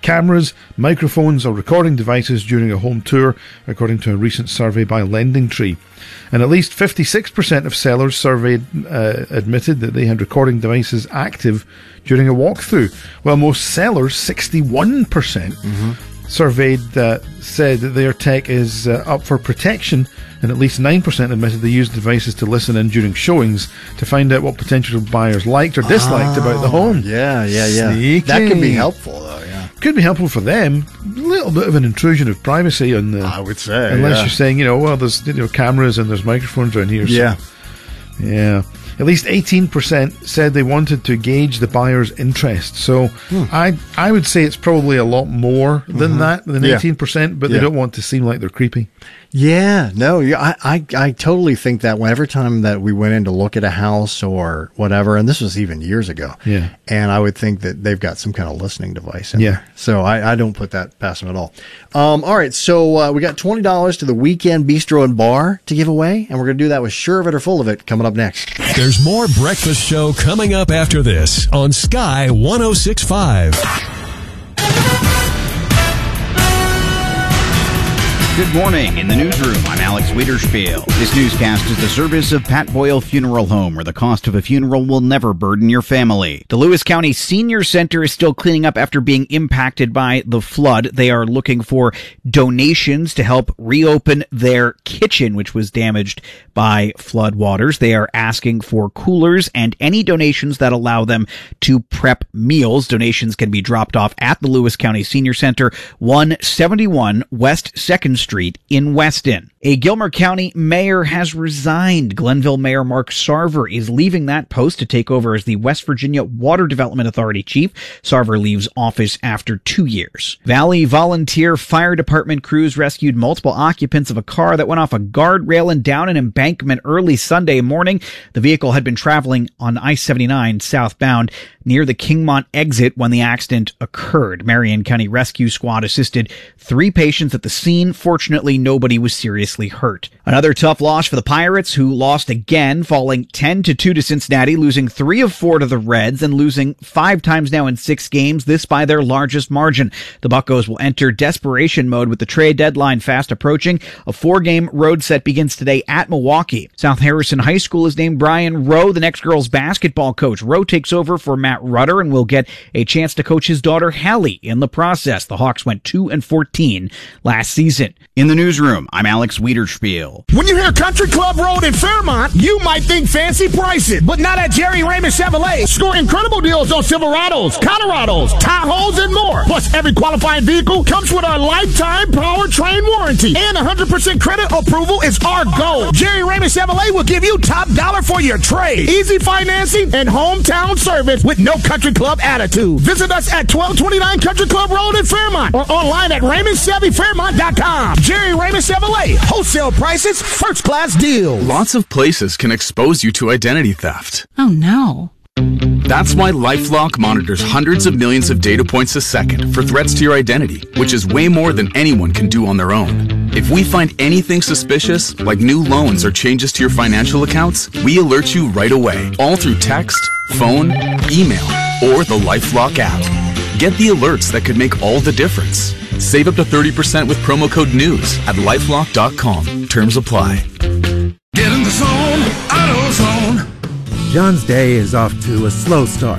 cameras, microphones or recording devices during a home tour, according to a recent survey by LendingTree. And at least 56% of sellers surveyed admitted that they had recording devices active during a walkthrough, while most sellers, 61%, surveyed said that their tech is up for protection, and at least 9% admitted they used devices to listen in during showings to find out what potential buyers liked or disliked about the home. Yeah. Sneaky. That could be helpful, though, yeah. Could be helpful for them. A little bit of an intrusion of privacy on the... I would say, unless you're saying, well, there's cameras and there's microphones around here. Yeah. So, yeah. At least 18% said they wanted to gauge the buyer's interest. So I would say it's probably a lot more than that, than 18%, but they don't want to seem like they're creepy. Yeah, no, I totally think that every time that we went in to look at a house or whatever, and this was even years ago, and I would think that they've got some kind of listening device in there. So I don't put that past them at all. All right, so we got $20 to the Weekend Bistro and Bar to give away, and we're going to do that with Sure of It or Full of It coming up next. There's more Breakfast Show coming up after this on Sky 106.5. Good morning. In the newsroom, I'm Alex Wiederspiel. This newscast is the service of Pat Boyle Funeral Home, where the cost of a funeral will never burden your family. The Lewis County Senior Center is still cleaning up after being impacted by the flood. They are looking for donations to help reopen their kitchen, which was damaged by flood waters. They are asking for coolers and any donations that allow them to prep meals. Donations can be dropped off at the Lewis County Senior Center, 171 West 2nd Street in Weston. A Gilmer County mayor has resigned. Glenville Mayor Mark Sarver is leaving that post to take over as the West Virginia Water Development Authority chief. Sarver leaves office after 2 years. Valley Volunteer Fire Department crews rescued multiple occupants of a car that went off a guardrail and down an embankment early Sunday morning. The vehicle had been traveling on I-79 southbound near the Kingmont exit when the accident occurred. Marion County Rescue Squad assisted 3 patients at the scene. Fortunately, nobody was seriously hurt. Another tough loss for the Pirates, who lost again, falling 10-2 to Cincinnati, losing 3 of 4 to the Reds and losing 5 times now in 6 games, this by their largest margin. The Buccos will enter desperation mode with the trade deadline fast approaching. A 4-game road set begins today at Milwaukee. South Harrison High School has named Brian Rowe the next girls basketball coach. Rowe takes over for Matt Rudder and will get a chance to coach his daughter Hallie in the process. The Hawks went 2-14 last season. In the newsroom, I'm Alex Wiederspiel. When you hear Country Club Road in Fairmont, you might think fancy prices, but not at Jerry Raymond Chevrolet. Score incredible deals on Silverados, Colorados, Tahoes, and more. Plus, every qualifying vehicle comes with a lifetime powertrain warranty, and 100% credit approval is our goal. Jerry Raymond Chevrolet will give you top dollar for your trade, easy financing, and hometown service with no Country Club attitude. Visit us at 1229 Country Club Road in Fairmont or online at RaymondChevyFairmont.com. Jerry Raymond Chevrolet. Wholesale prices, first class deals. Lots of places can expose you to identity theft. Oh no. That's why LifeLock monitors hundreds of millions of data points a second for threats to your identity, which is way more than anyone can do on their own. If we find anything suspicious, like new loans or changes to your financial accounts, we alert you right away, all through text, phone, email, or the LifeLock app. Get the alerts that could make all the difference. Save up to 30% with promo code NEWS at LifeLock.com. Terms apply. Get in the zone, AutoZone. John's day is off to a slow start.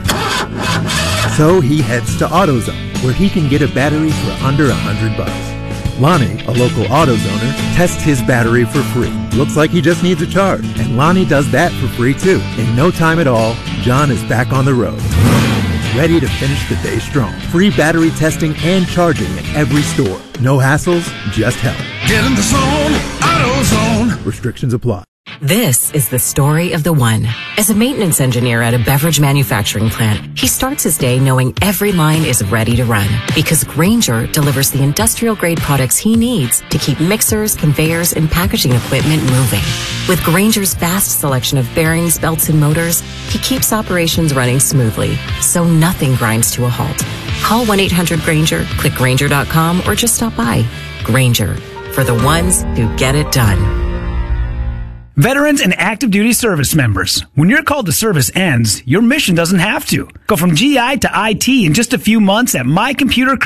So he heads to AutoZone, where he can get a battery for under $100. Lonnie, a local AutoZoner, tests his battery for free. Looks like he just needs a charge, and Lonnie does that for free too. In no time at all, John is back on the road, ready to finish the day strong. Free battery testing and charging at every store. No hassles, just help. Get in the zone, AutoZone. Restrictions apply. This is the story of the one. As a maintenance engineer at a beverage manufacturing plant, he starts his day knowing every line is ready to run because Grainger delivers the industrial-grade products he needs to keep mixers, conveyors, and packaging equipment moving. With Grainger's vast selection of bearings, belts, and motors, he keeps operations running smoothly, so nothing grinds to a halt. Call 1-800-GRAINGER, click Grainger.com, or just stop by. Grainger, for the ones who get it done. Veterans and active duty service members. When your call to service ends, your mission doesn't have to. Go from GI to IT in just a few months at My Computer